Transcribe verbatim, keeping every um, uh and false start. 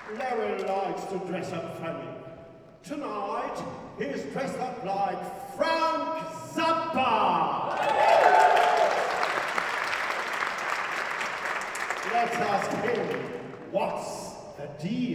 Larry likes to dress up funny. Tonight, he's dressed up like Frank Zappa! Let's ask him, what's the deal?